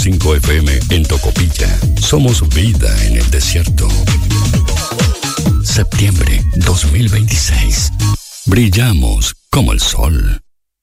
100.5 FM en Tocopilla. Somos vida en el desierto. Septiembre 2026. Brillamos como el sol.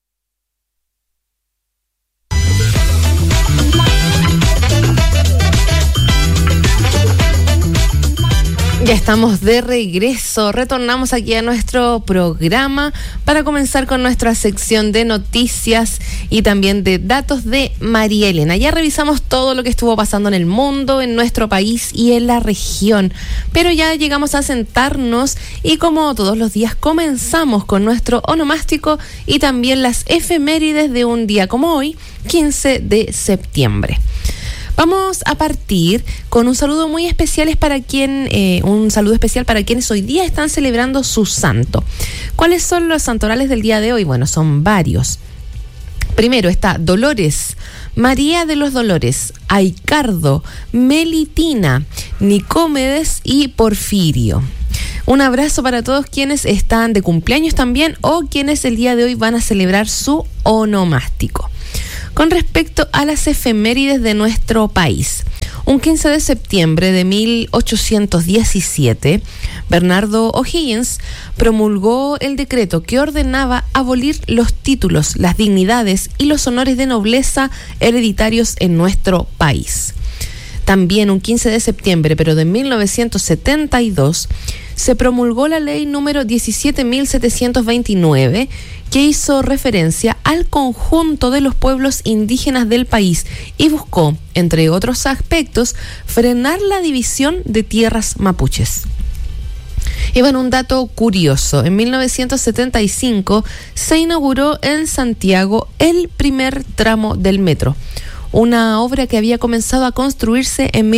Ya estamos de regreso, retornamos aquí a nuestro programa para comenzar con nuestra sección de noticias y también de datos de María Elena. Ya revisamos todo lo que estuvo pasando en el mundo, en nuestro país y en la región, pero ya llegamos a sentarnos y como todos los días comenzamos con nuestro onomástico y también las efemérides de un día como hoy, 15 de septiembre. Vamos a partir con un saludo muy especial para quienes hoy día están celebrando su santo. ¿Cuáles son los santorales del día de hoy? Bueno, son varios. Primero está Dolores, María de los Dolores, Aicardo, Melitina, Nicómedes y Porfirio. Un abrazo para todos quienes están de cumpleaños también o quienes el día de hoy van a celebrar su onomástico. Con respecto a las efemérides de nuestro país, un 15 de septiembre de 1817, Bernardo O'Higgins promulgó el decreto que ordenaba abolir los títulos, las dignidades y los honores de nobleza hereditarios en nuestro país. También un 15 de septiembre, pero de 1972, se promulgó la ley número 17.729, que hizo referencia al conjunto de los pueblos indígenas del país y buscó, entre otros aspectos, frenar la división de tierras mapuches. Y bueno, un dato curioso, en 1975 se inauguró en Santiago el primer tramo del metro, una obra que había comenzado a construirse en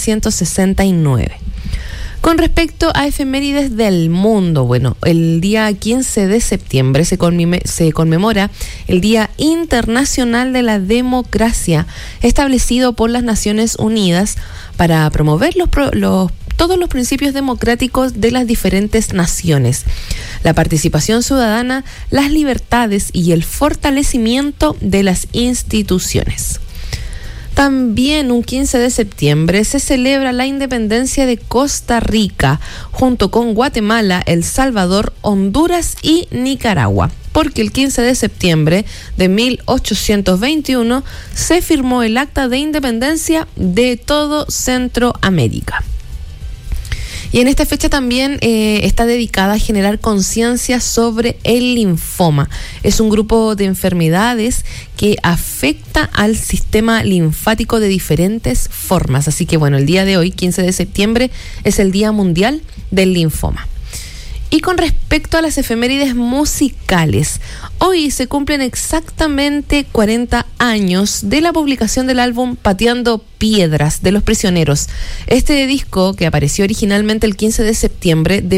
1969. Con respecto a efemérides del mundo, bueno, el día 15 de septiembre se conmemora el Día Internacional de la Democracia, establecido por las Naciones Unidas para promover todos los principios democráticos de las diferentes naciones, la participación ciudadana, las libertades y el fortalecimiento de las instituciones. También un 15 de septiembre se celebra la independencia de Costa Rica, junto con Guatemala, El Salvador, Honduras y Nicaragua, porque el 15 de septiembre de 1821 se firmó el Acta de Independencia de todo Centroamérica. Y en esta fecha también está dedicada a generar conciencia sobre el linfoma. Es un grupo de enfermedades que afecta al sistema linfático de diferentes formas. Así que bueno, el día de hoy, 15 de septiembre, es el Día Mundial del Linfoma. Y con respecto a las efemérides musicales, hoy se cumplen exactamente 40 años de la publicación del álbum Pateando Piedras de Los Prisioneros. Este disco, que apareció originalmente el 15 de septiembre de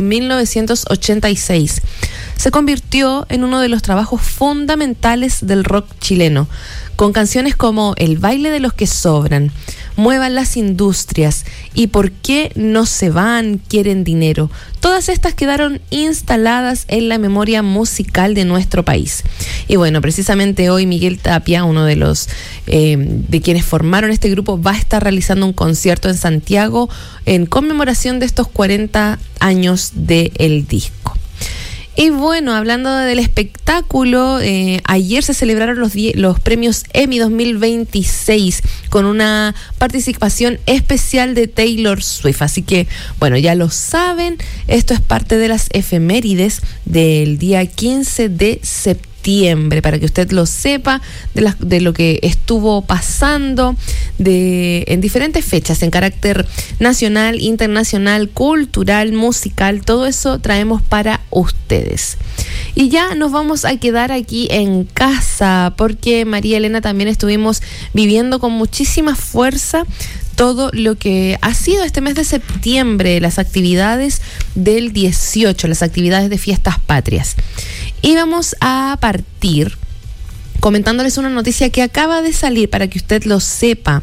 1986, se convirtió en uno de los trabajos fundamentales del rock chileno, con canciones como El baile de los que sobran, Muevan las industrias y ¿Por qué no se van? Quieren dinero. Todas estas quedaron instaladas en la memoria musical de nuestro país. Y bueno, precisamente hoy Miguel Tapia, uno de los de quienes formaron este grupo, va a estar realizando un concierto en Santiago en conmemoración de estos 40 años del disco. Y bueno, hablando del espectáculo, ayer se celebraron los premios Emmy 2026 con una participación especial de Taylor Swift. Así que, bueno, ya lo saben, esto es parte de las efemérides del día 15 de septiembre, para que usted lo sepa, de lo que estuvo pasando en diferentes fechas, en carácter nacional, internacional, cultural, musical, todo eso traemos para ustedes. Y ya nos vamos a quedar aquí en casa, porque María Elena también estuvimos viviendo con muchísima fuerza todo lo que ha sido este mes de septiembre, las actividades del 18, las actividades de fiestas patrias. Y vamos a partir comentándoles una noticia que acaba de salir para que usted lo sepa.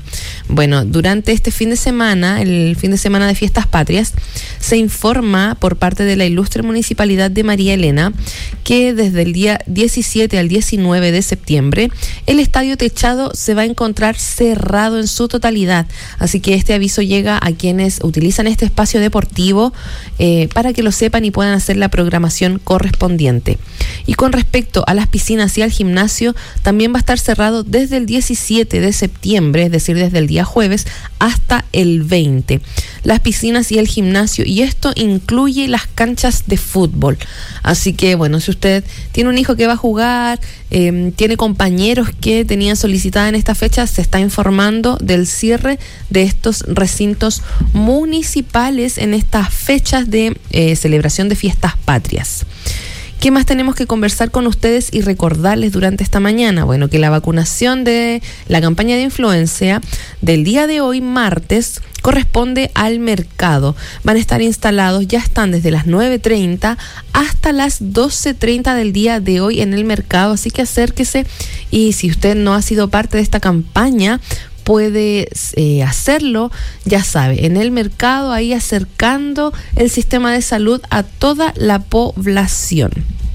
Bueno, durante este fin de semana, el fin de semana de Fiestas Patrias, se informa por parte de la ilustre Municipalidad de María Elena que desde el día 17 al 19 de septiembre el estadio techado se va a encontrar cerrado en su totalidad. Así que este aviso llega a quienes utilizan este espacio deportivo para que lo sepan y puedan hacer la programación correspondiente. Y con respecto a las piscinas y al gimnasio, también va a estar cerrado desde el 17 de septiembre, es decir, desde el día jueves hasta el 20. Las piscinas y el gimnasio, y esto incluye las canchas de fútbol. Así que, bueno, si usted tiene un hijo que va a jugar, tiene compañeros que tenían solicitada en esta fecha, se está informando del cierre de estos recintos municipales en estas fechas de celebración de Fiestas Patrias. ¿Qué más tenemos que conversar con ustedes y recordarles durante esta mañana? Bueno, que la vacunación de la campaña de influenza del día de hoy, martes, corresponde al mercado. Van a estar instalados, ya están desde las 9:30 hasta las 12:30 del día de hoy en el mercado, así que acérquese, y si usted no ha sido parte de esta campaña, puede hacerlo, ya sabe, en el mercado, ahí acercando el sistema de salud a toda la población.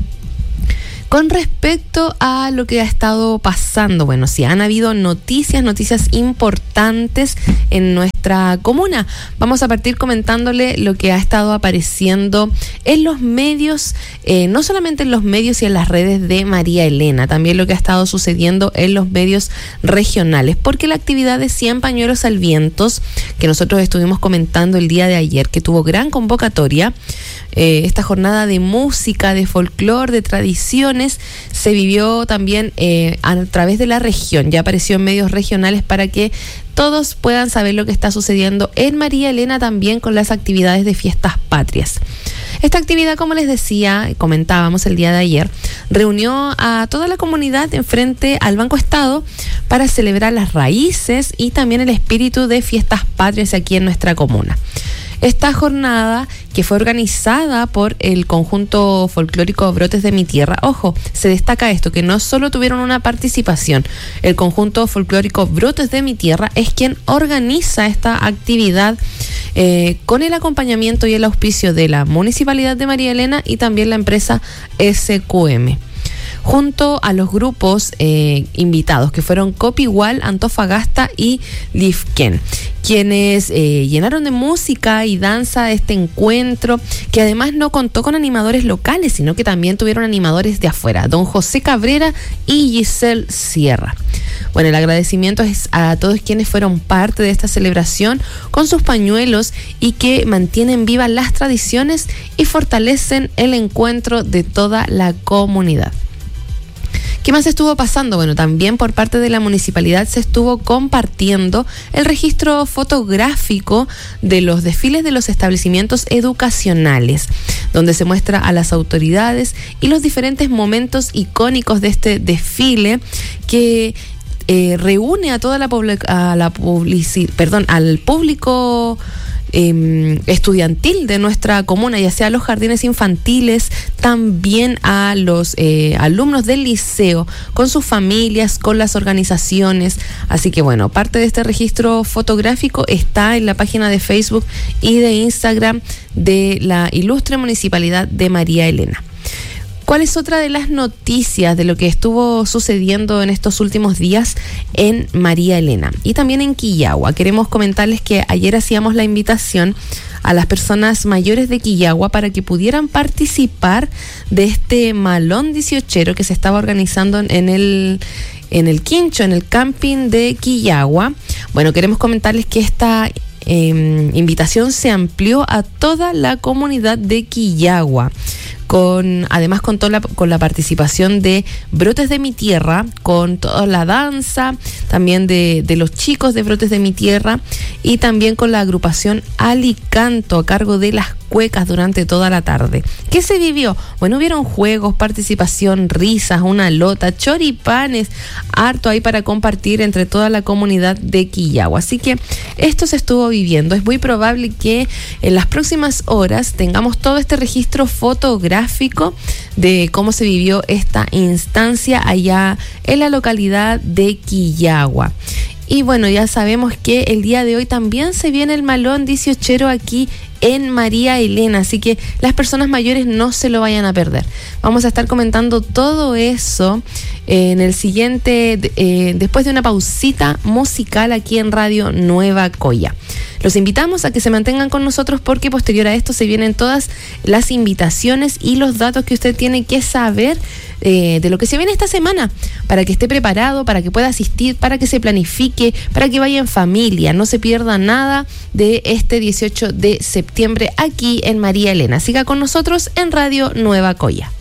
Con respecto a lo que ha estado pasando, bueno, si han habido noticias importantes en nuestra comuna. Vamos a partir comentándole lo que ha estado apareciendo en los medios, no solamente en los medios y en las redes de María Elena, también lo que ha estado sucediendo en los medios regionales, porque la actividad de 100 pañuelos al viento, que nosotros estuvimos comentando el día de ayer, que tuvo gran convocatoria, esta jornada de música, de folclore, de tradiciones, se vivió también a través de la región, ya apareció en medios regionales para que todos puedan saber lo que está sucediendo en María Elena también con las actividades de Fiestas Patrias. Esta actividad, como les decía, comentábamos el día de ayer, reunió a toda la comunidad en frente al Banco Estado para celebrar las raíces y también el espíritu de Fiestas Patrias aquí en nuestra comuna. Esta jornada, que fue organizada por el conjunto folclórico Brotes de mi Tierra, ojo, se destaca esto, que no solo tuvieron una participación, el conjunto folclórico Brotes de mi Tierra es quien organiza esta actividad con el acompañamiento y el auspicio de la Municipalidad de María Elena y también la empresa SQM. Junto a los grupos invitados, que fueron Copigual, Antofagasta y Lifken, quienes llenaron de música y danza este encuentro, que además no contó con animadores locales, sino que también tuvieron animadores de afuera, don José Cabrera y Giselle Sierra. Bueno, el agradecimiento es a todos quienes fueron parte de esta celebración con sus pañuelos y que mantienen vivas las tradiciones y fortalecen el encuentro de toda la comunidad. ¿Qué más estuvo pasando? Bueno, también por parte de la municipalidad se estuvo compartiendo el registro fotográfico de los desfiles de los establecimientos educacionales, donde se muestra a las autoridades y los diferentes momentos icónicos de este desfile que reúne a toda al público estudiantil de nuestra comuna, ya sea los jardines infantiles, también a los alumnos del liceo, con sus familias, con las organizaciones. Así que bueno, parte de este registro fotográfico está en la página de Facebook y de Instagram de la ilustre Municipalidad de María Elena. ¿Cuál es otra de las noticias de lo que estuvo sucediendo en estos últimos días en María Elena y también en Quillagua? Queremos comentarles que ayer hacíamos la invitación a las personas mayores de Quillagua para que pudieran participar de este malón 18ero que se estaba organizando en el Quincho, en el camping de Quillagua. Bueno, queremos comentarles que esta invitación se amplió a toda la comunidad de Quillagua, además con la participación de Brotes de mi Tierra, con toda la danza también de los chicos de Brotes de mi Tierra y también con la agrupación Alicanto a cargo de las cuecas durante toda la tarde. ¿Qué se vivió? Bueno, hubieron juegos, participación, risas, una lota, choripanes, harto ahí para compartir entre toda la comunidad de Quillagua. Así que esto se estuvo viviendo. Es muy probable que en las próximas horas tengamos todo este registro fotográfico de cómo se vivió esta instancia allá en la localidad de Quillagua. Y bueno, ya sabemos que el día de hoy también se viene el Malón 18 aquí en María Elena, así que las personas mayores no se lo vayan a perder. Vamos a estar comentando todo eso en el siguiente, después de una pausita musical aquí en Radio Nueva Coya. Los invitamos a que se mantengan con nosotros porque posterior a esto se vienen todas las invitaciones y los datos que usted tiene que saber de lo que se viene esta semana, para que esté preparado, para que pueda asistir, para que se planifique, para que vaya en familia, no se pierda nada de este 18 de septiembre aquí en María Elena. Siga con nosotros en Radio Nueva Coya.